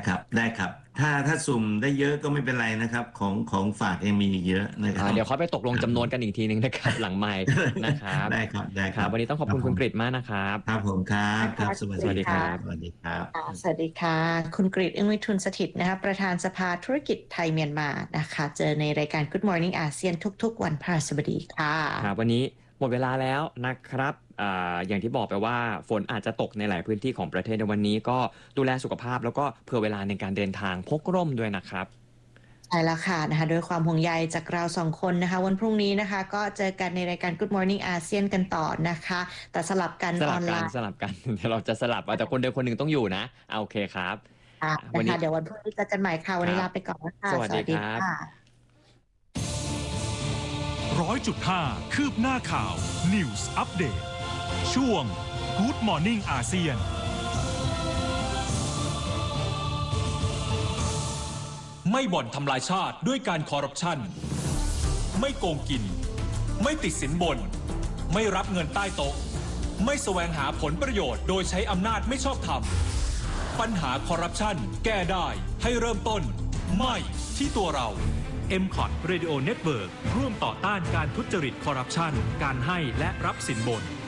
ครับได้ครับถ้าสุ่มได้เยอะก็ไม่เป็นไรนะครับของฝากยังมีอีกเยอะนะครับเดี๋ยวค่อยไปตกลงครับจำนวนกันอีกทีนึงนะครับหลังไมค์นะครับได้ครับได้คครับรับวันนี้ต้องขอบครับผมคุณคุณกฤษมากนะครับครับผมครับนะคะครับสคุณกวัสดีฤษค่ะครับสวัสดีครับสวัสดีค่ะคุณกฤษ อึ้งวิทูลสถิตย์นะคะประธานสภาธุรกิจไทยเมียนมานะคะเจอในรายการ Good Morning อาเซียนทุกๆวันพฤหัสบดีค่ะครับวันนี้หมดเวลาแล้วนะครับอย่างที่บอกไปว่าฝนอาจจะตกในหลายพื้นที่ของประเทศในวันนี้ก็ดูแลสุขภาพแล้วก็เผื่อเวลาในการเดินทางพกร่มด้วยนะครับใช่แล้วค่ะนะคะด้วยความห่วงใยจากเราสองคนนะคะวันพรุ่งนี้นะคะก็เจอกันในรายการ Good Morning อาเซียนกันต่อนะคะแต่สลับกันออนไลน์สลับกัน เดี๋ยวเราจะสลับแต่คนใดคนหนึ่งต้องอยู่นะโอเคครับวันนี้นะคะเดี๋ยววันพรุ่งนี้เจอกันใหม่ค่ะวันนี้ลาไปก่อนนะคะสวัสดีครับ 100.5 คืบหน้าข่าว News Update ช่วง Good Morning อาเซียนไม่บ่อนทำลายชาติด้วยการคอร์รัปชันไม่โกงกินไม่ติดสินบนไม่รับเงินใต้โต๊ะไม่แสวงหาผลประโยชน์โดยใช้อำนาจไม่ชอบธรรมปัญหาคอร์รัปชันแก้ได้ให้เริ่มต้นไม่ที่ตัวเรา MCOT Radio Network ร่วมต่อต้านการทุจริตคอร์รัปชันการให้และรับสินบน